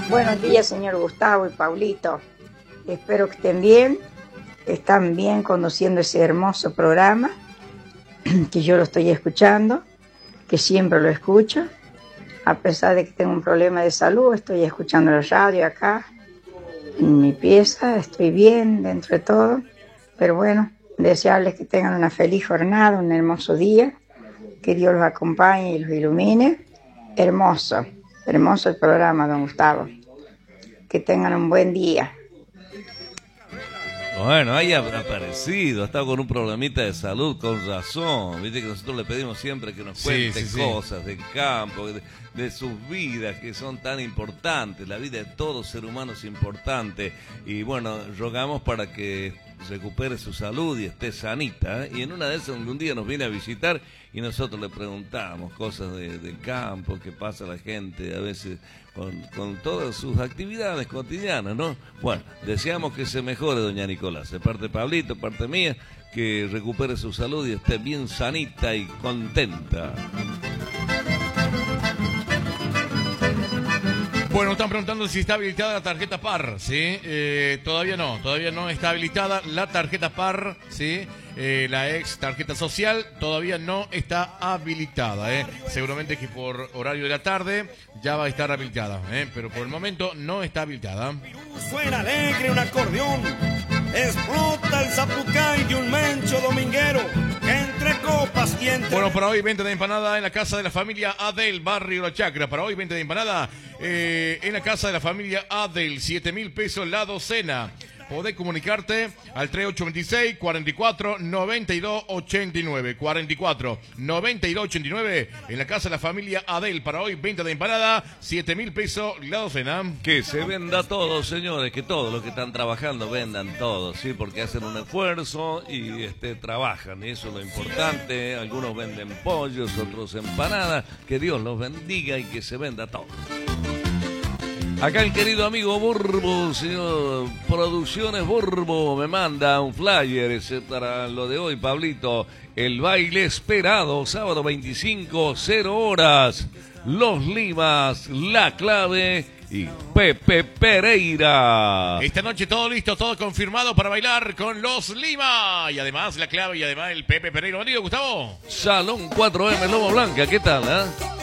Buenos días, señor Gustavo y Paulito. Espero que estén bien, que están bien conduciendo ese hermoso programa, que yo lo estoy escuchando, que siempre lo escucho. A pesar de que tengo un problema de salud, estoy escuchando la radio acá, en mi pieza, estoy bien dentro de todo. Pero bueno, desearles que tengan una feliz jornada, un hermoso día, que Dios los acompañe y los ilumine. Hermoso, hermoso el programa, don Gustavo. Que tengan un buen día. Bueno, ahí ha aparecido, ha estado con un problemita de salud, con razón. Viste que nosotros le pedimos siempre que nos cuente cosas del campo, de sus vidas que son tan importantes. La vida de todo ser humano es importante. Y bueno, rogamos para que recupere su salud y esté sanita, ¿eh? Y en una de esas un día nos viene a visitar y nosotros le preguntamos cosas del campo, qué pasa a la gente a veces con todas sus actividades cotidianas, ¿no? Bueno, deseamos que se mejore doña Nicolás, de parte de Pablito, parte mía, que recupere su salud y esté bien sanita y contenta. Bueno, están preguntando si está habilitada la tarjeta PAR, ¿sí? Todavía no está habilitada la tarjeta PAR, ¿sí? La ex tarjeta social todavía no está habilitada, ¿eh? Seguramente que por horario de la tarde ya va a estar habilitada, ¿eh? Pero por el momento no está habilitada. Suena alegre un acordeón, explota el zapucay de un mencho dominguero, entre copas y entre... Bueno, para hoy venta de empanada en la casa de la familia Adel, barrio La Chacra. Para hoy venta de empanada en la casa de la familia Adel, 7.000 pesos la docena. Podés comunicarte al 3826-44-9289. 44-9289 en la casa de la familia Adel. Para hoy, venta de empanada, 7.000 pesos la docena. Que se venda todo, señores, que todos los que están trabajando vendan todo, ¿sí? Porque hacen un esfuerzo y trabajan, y eso es lo importante. Algunos venden pollos, otros empanadas. Que Dios los bendiga y que se venda todo. Acá el querido amigo Burbo, señor Producciones Burbo, me manda un flyer ese para lo de hoy, Pablito. El baile esperado, sábado 25, 0 horas. Los Limas, La Clave y Pepe Pereira. Esta noche todo listo, todo confirmado para bailar con Los Lima. Y además La Clave y además el Pepe Pereira. Buen día, Gustavo. Salón 4M Lomo Blanca, ¿qué tal,